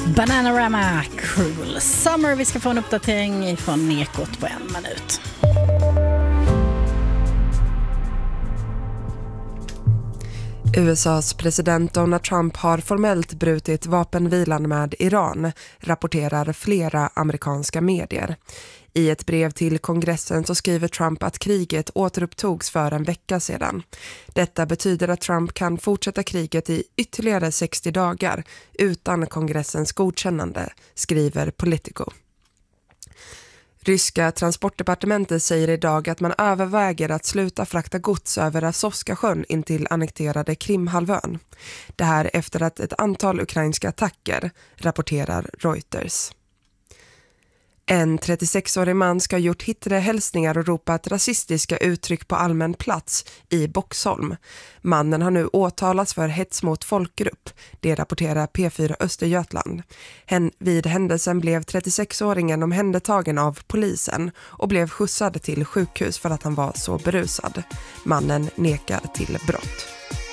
Bananarama, Cruel Summer. Vi ska få en uppdatering från Ekot på 1 minut. USAs president Donald Trump har formellt brutit vapenvilan med Iran, rapporterar flera amerikanska medier. I ett brev till kongressen så skriver Trump att kriget återupptogs för en vecka sedan. Detta betyder att Trump kan fortsätta kriget i ytterligare 60 dagar utan kongressens godkännande, skriver Politico. Ryska transportdepartementet säger idag att man överväger att sluta frakta gods över Azovska sjön in till annekterade Krimhalvön. Det här efter att ett antal ukrainska attacker, rapporterar Reuters. En 36-årig man ska ha gjort Hitlerhälsningar och ropat rasistiska uttryck på allmän plats i Boxholm. Mannen har nu åtalats för hets mot folkgrupp. Det rapporterar P4 Östergötland. Vid händelsen blev 36-åringen omhändertagen av polisen och blev skjutsad till sjukhus för att han var så berusad. Mannen nekar till brott.